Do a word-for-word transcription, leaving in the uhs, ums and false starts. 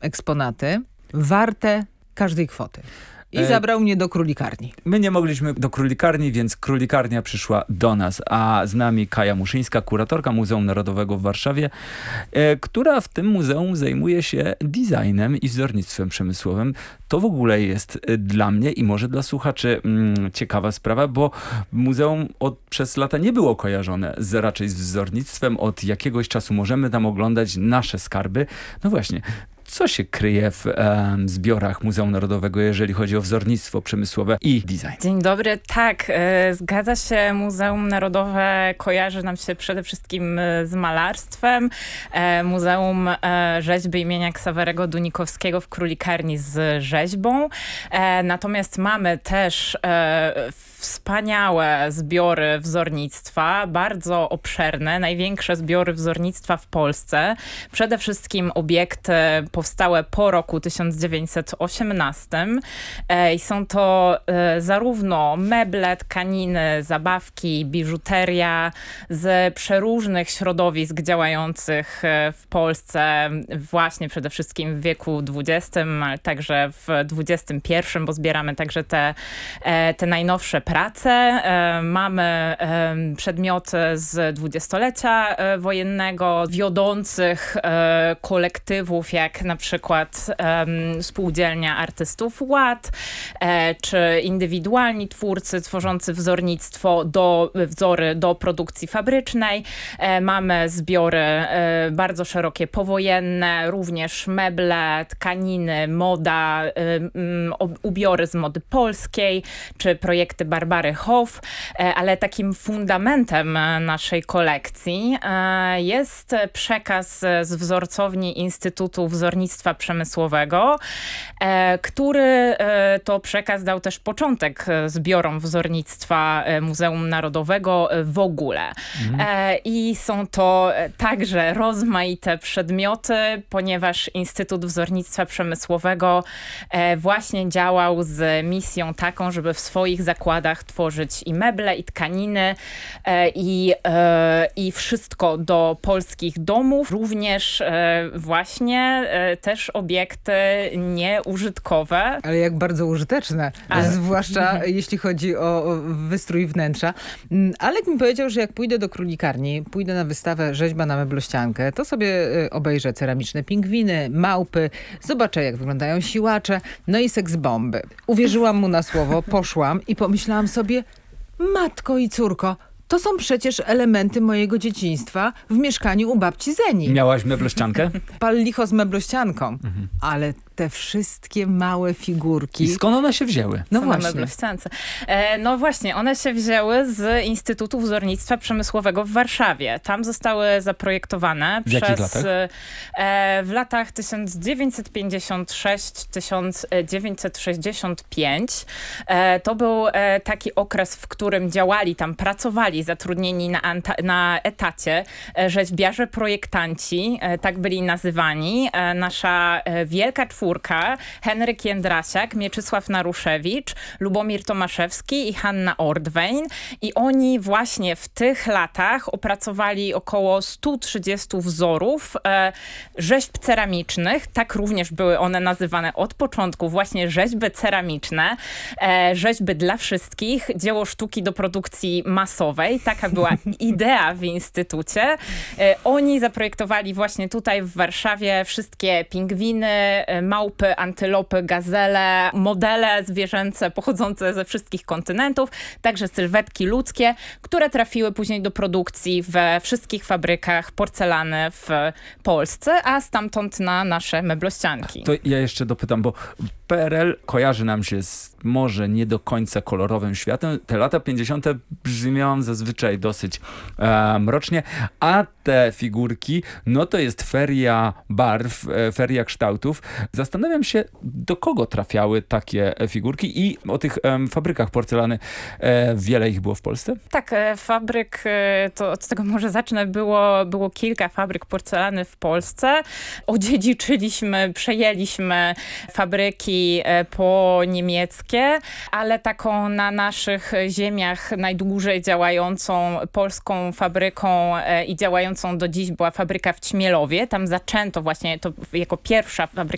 eksponaty warte każdej kwoty. I E, zabrał mnie do królikarni. My nie mogliśmy do królikarni, więc królikarnia przyszła do nas, a z nami Kaja Muszyńska, kuratorka Muzeum Narodowego w Warszawie, e, która w tym muzeum zajmuje się designem i wzornictwem przemysłowym. To w ogóle jest e, dla mnie i może dla słuchaczy mm, ciekawa sprawa, bo muzeum od, przez lata nie było kojarzone z, raczej z wzornictwem. Od jakiegoś czasu możemy tam oglądać nasze skarby. No właśnie. Co się kryje w e, zbiorach Muzeum Narodowego, jeżeli chodzi o wzornictwo przemysłowe i design? Dzień dobry. Tak, e, zgadza się. Muzeum Narodowe kojarzy nam się przede wszystkim e, z malarstwem. E, Muzeum e, Rzeźby imienia Ksawerego Dunikowskiego w Królikarni z rzeźbą. E, natomiast mamy też e, wspaniałe zbiory wzornictwa, bardzo obszerne, największe zbiory wzornictwa w Polsce. Przede wszystkim obiekty powstałe po roku tysiąc dziewięćset osiemnastym e, i są to e, zarówno meble, tkaniny, zabawki, biżuteria z przeróżnych środowisk działających w Polsce właśnie przede wszystkim w wieku dwudziestym, ale także w dwudziestym pierwszym, bo zbieramy także te, e, te najnowsze prace. E, mamy e, przedmioty z dwudziestolecia e, wojennego, wiodących e, kolektywów, jak na przykład um, Spółdzielnia Artystów Ład, e, czy indywidualni twórcy tworzący wzornictwo do wzory do produkcji fabrycznej. E, mamy zbiory e, bardzo szerokie powojenne, również meble, tkaniny, moda, e, m, ubiory z mody polskiej, czy projekty Barbary Hoff, e, ale takim fundamentem naszej kolekcji e, jest przekaz z wzorcowni Instytutu Wzornictwa Przemysłowego, e, który e, to przekaz dał też początek zbiorom wzornictwa Muzeum Narodowego w ogóle. Mhm. E, I są to także rozmaite przedmioty, ponieważ Instytut Wzornictwa Przemysłowego e, właśnie działał z misją taką, żeby w swoich zakładach tworzyć i meble, i tkaniny, e, i, e, i wszystko do polskich domów, również e, właśnie e, też obiekty nieużytkowe. Ale jak bardzo użyteczne, ale... zwłaszcza jeśli chodzi o wystrój wnętrza. Alek mi powiedział, że jak pójdę do królikarni, pójdę na wystawę Rzeźba na meblościankę, to sobie obejrzę ceramiczne pingwiny, małpy, zobaczę jak wyglądają siłacze, no i seksbomby. Uwierzyłam mu na słowo, poszłam i pomyślałam sobie, matko i córko, to są przecież elementy mojego dzieciństwa w mieszkaniu u babci Zeni. Miałaś meblościankę? Pal licho z meblościanką. Mhm. Ale te wszystkie małe figurki. I skąd one się wzięły? No Co właśnie. E, no właśnie, one się wzięły z Instytutu Wzornictwa Przemysłowego w Warszawie. Tam zostały zaprojektowane w przez... jakich latach? E, w latach tysiąc dziewięćset pięćdziesiąt sześć do tysiąc dziewięćset sześćdziesiąt pięć. E, to był e, taki okres, w którym działali tam, pracowali zatrudnieni na, na etacie e, rzeźbiarze, projektanci, e, tak byli nazywani. E, nasza e, wielka czwórka Henryk Jędrasiak, Mieczysław Naruszewicz, Lubomir Tomaszewski i Hanna Ordwein. I oni właśnie w tych latach opracowali około sto trzydzieści wzorów e, rzeźb ceramicznych. Tak również były one nazywane od początku, właśnie rzeźby ceramiczne, e, rzeźby dla wszystkich, dzieło sztuki do produkcji masowej. Taka była idea w Instytucie. E, oni zaprojektowali właśnie tutaj w Warszawie wszystkie pingwiny, małpy, antylopy, gazele, modele zwierzęce pochodzące ze wszystkich kontynentów, także sylwetki ludzkie, które trafiły później do produkcji we wszystkich fabrykach porcelany w Polsce, a stamtąd na nasze meblościanki. To ja jeszcze dopytam, bo P R L kojarzy nam się z może nie do końca kolorowym światem. Te lata pięćdziesiąte brzmiałam zazwyczaj dosyć e, mrocznie, a te figurki, no to jest feria barw, e, feria kształtów. Zastanawiam się, do kogo trafiały takie figurki i o tych e, fabrykach porcelany. E, wiele ich było w Polsce? Tak, e, fabryk, e, to od tego może zacznę, było, było kilka fabryk porcelany w Polsce. Odziedziczyliśmy, przejęliśmy fabryki e, po niemieckie, ale taką na naszych ziemiach najdłużej działającą polską fabryką e, i działającą do dziś była fabryka w Ćmielowie. Tam zaczęto właśnie to jako pierwsza fabryka